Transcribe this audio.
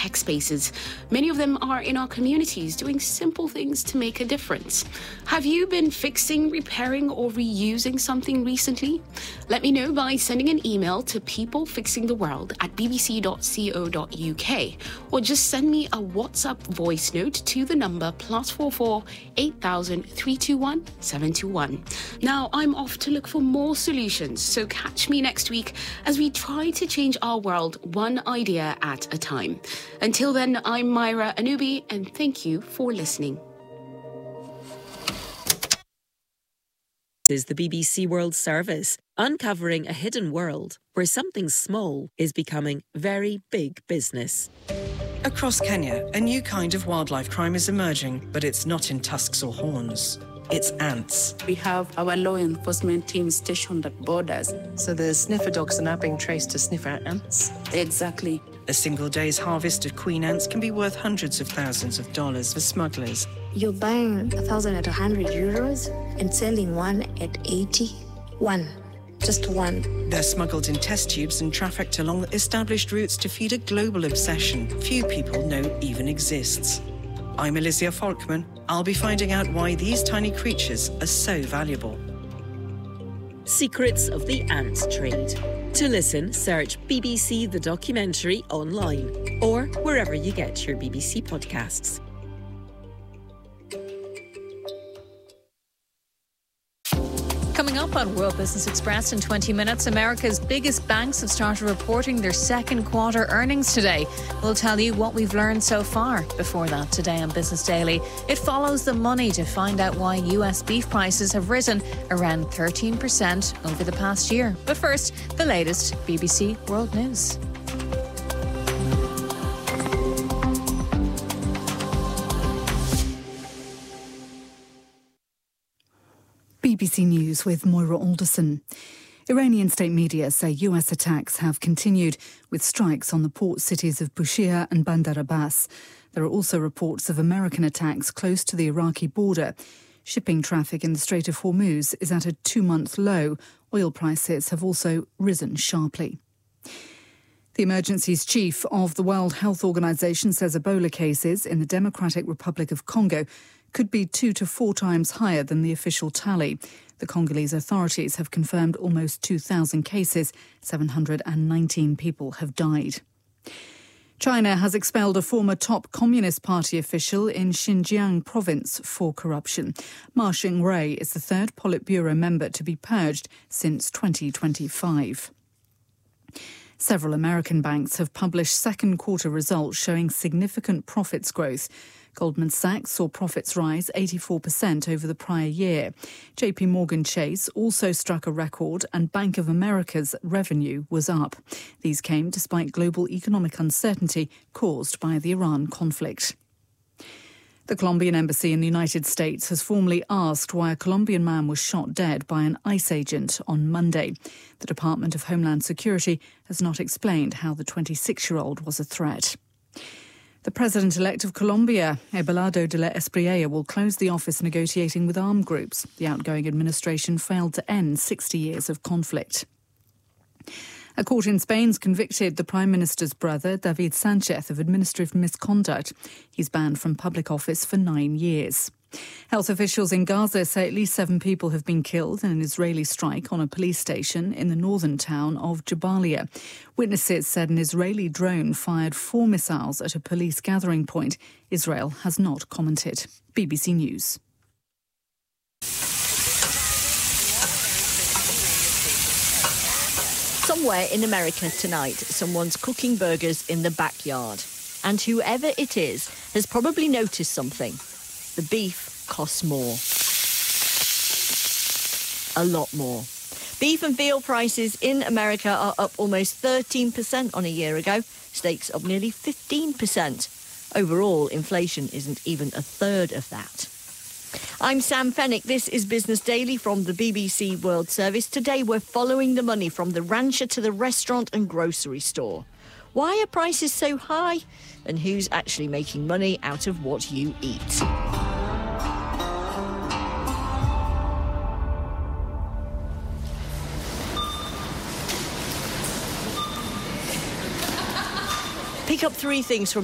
tech spaces. Many of them are in our communities doing simple things to make a difference. Have you been fixing, repairing or reusing something recently? Let me know by sending an email to peoplefixingtheworld@bbc.co.uk or just send me a WhatsApp voice note to the number +44 8000 321 721. Now I'm off to look for more solutions, so catch me next week as we try to change our world one idea at a time. Until then, I'm Myra Anubi, and thank you for listening. This is the BBC World Service, uncovering a hidden world where something small is becoming very big business. Across Kenya, a new kind of wildlife crime is emerging, but it's not in tusks or horns. It's ants. We have our law enforcement team stationed at borders. So the sniffer dogs are now being traced to sniffer ants? Exactly. A single day's harvest of queen ants can be worth hundreds of thousands of dollars for smugglers. You're buying 1,000 at 100 euros and selling one at 80. One. Just one. They're smuggled in test tubes and trafficked along established routes to feed a global obsession few people know even exists. I'm Alicia Folkman. I'll be finding out why these tiny creatures are so valuable. Secrets of the Ant Trade. To listen, search BBC The Documentary online or wherever you get your BBC podcasts. Coming up on World Business Express in 20 minutes, America's biggest banks have started reporting their second quarter earnings today. We'll tell you what we've learned so far. Before that, today on Business Daily, it follows the money to find out why US beef prices have risen around 13% over the past year. But first, the latest BBC World News. BBC News with Moira Alderson. Iranian state media say US attacks have continued with strikes on the port cities of Bushehr and Bandar Abbas. There are also reports of American attacks close to the Iraqi border. Shipping traffic in the Strait of Hormuz is at a 2-month low. Oil prices have also risen sharply. The emergency's chief of the World Health Organization says Ebola cases in the Democratic Republic of Congo could be 2 to 4 times higher than the official tally. The Congolese authorities have confirmed almost 2,000 cases. 719 people have died. China has expelled a former top Communist Party official in Xinjiang province for corruption. Ma Xingrui is the third Politburo member to be purged since 2025. Several American banks have published second quarter results showing significant profits growth. Goldman Sachs saw profits rise 84% over the prior year. JP Morgan Chase also struck a record and Bank of America's revenue was up. These came despite global economic uncertainty caused by the Iran conflict. The Colombian embassy in the United States has formally asked why a Colombian man was shot dead by an ICE agent on Monday. The Department of Homeland Security has not explained how the 26-year-old was a threat. The president-elect of Colombia, Abelardo de la Espriella, will close the office negotiating with armed groups. The outgoing administration failed to end 60 years of conflict. A court in Spain's convicted the Prime Minister's brother, David Sanchez, of administrative misconduct. He's banned from public office for 9 years. Health officials in Gaza say at least 7 people have been killed in an Israeli strike on a police station in the northern town of Jabalia. Witnesses said an Israeli drone fired 4 missiles at a police gathering point. Israel has not commented. BBC News. Somewhere in America tonight, someone's cooking burgers in the backyard. And whoever it is has probably noticed something. The beef costs more. A lot more. Beef and veal prices in America are up almost 13% on a year ago. Steaks up nearly 15%. Overall, inflation isn't even a third of that. I'm Sam Fennick. This is Business Daily from the BBC World Service. Today we're following the money from the rancher to the restaurant and grocery store. Why are prices so high? And who's actually making money out of what you eat? Pick up 3 things from